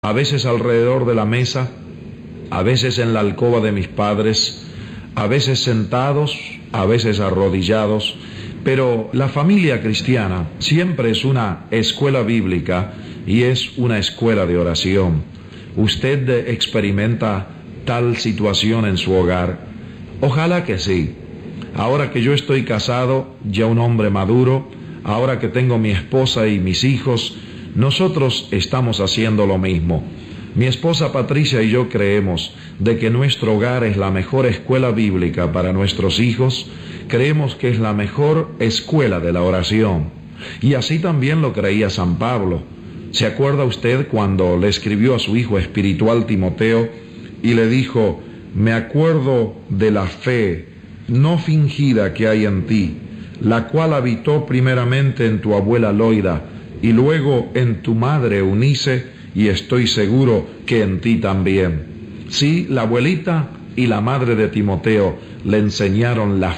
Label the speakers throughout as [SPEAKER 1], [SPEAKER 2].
[SPEAKER 1] a veces alrededor de la mesa, a veces en la alcoba de mis padres, a veces sentados, a veces arrodillados, pero la familia cristiana siempre es una escuela bíblica y es una escuela de oración. ¿Usted experimenta tal situación en su hogar? Ojalá que sí. Ahora que yo estoy casado, ya un hombre maduro, ahora que tengo mi esposa y mis hijos, nosotros estamos haciendo lo mismo. Mi esposa Patricia y yo creemos de que nuestro hogar es la mejor escuela bíblica para nuestros hijos. Creemos que es la mejor escuela de la oración. Y así también lo creía San Pablo. ¿Se acuerda usted cuando le escribió a su hijo espiritual Timoteo y le dijo: me acuerdo de la fe no fingida que hay en ti, la cual habitó primeramente en tu abuela Loida y luego en tu madre Eunice, y estoy seguro que en ti también? Sí, la abuelita y la madre de Timoteo le enseñaron la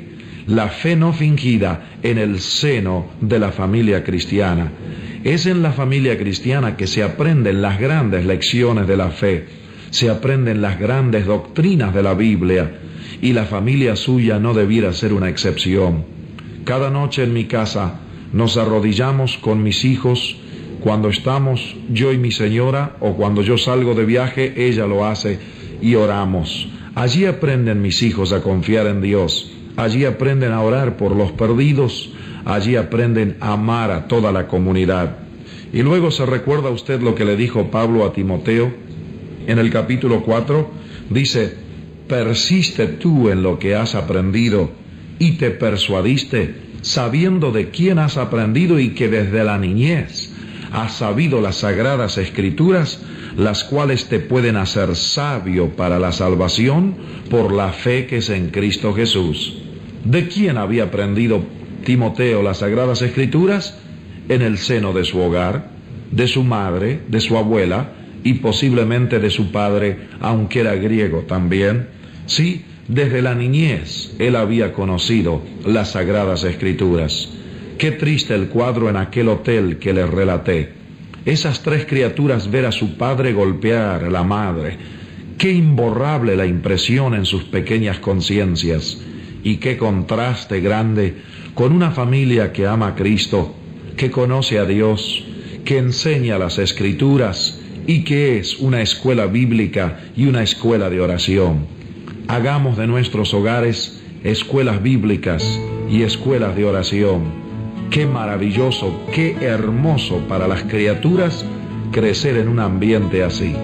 [SPEAKER 1] fe no fingida en el seno de la familia cristiana. Es en la familia cristiana que se aprenden las grandes lecciones de la fe, se aprenden las grandes doctrinas de la Biblia, y la familia suya no debiera ser una excepción. Cada noche en mi casa nos arrodillamos con mis hijos. Cuando estamos yo y mi señora, o cuando yo salgo de viaje, ella lo hace, y oramos. Allí aprenden mis hijos a confiar en Dios, allí aprenden a orar por los perdidos, allí aprenden a amar a toda la comunidad. Y luego se recuerda usted lo que le dijo Pablo a Timoteo en el capítulo 4, dice: persiste tú en lo que has aprendido y te persuadiste, sabiendo de quién has aprendido y que desde la niñez has sabido las sagradas escrituras, las cuales te pueden hacer sabio para la salvación por la fe que es en Cristo Jesús. ¿De quién había aprendido Timoteo las sagradas escrituras? En el seno de su hogar, de su madre, de su abuela y posiblemente de su padre, aunque era griego también. Sí, desde la niñez él había conocido las sagradas escrituras. Qué triste el cuadro en aquel hotel que les relaté. Esas tres criaturas ver a su padre golpear a la madre. Qué imborrable la impresión en sus pequeñas conciencias. Y qué contraste grande con una familia que ama a Cristo, que conoce a Dios, que enseña las Escrituras y que es una escuela bíblica y una escuela de oración. Hagamos de nuestros hogares escuelas bíblicas y escuelas de oración. Qué maravilloso, qué hermoso para las criaturas crecer en un ambiente así.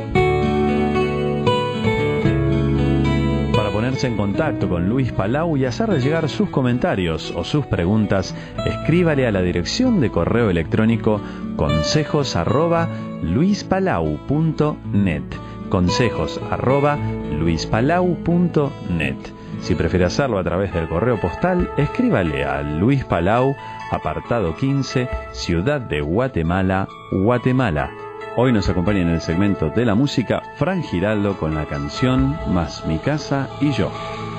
[SPEAKER 2] Para ponerse en contacto con Luis Palau y hacerle llegar sus comentarios o sus preguntas, escríbale a la dirección de correo electrónico consejos@luispalau.net, consejos@luispalau.net. Si prefiere hacerlo a través del correo postal, escríbale a Luis Palau, apartado 15, Ciudad de Guatemala, Guatemala. Hoy nos acompaña en el segmento de la música Fran Giraldo con la canción Más mi casa y yo.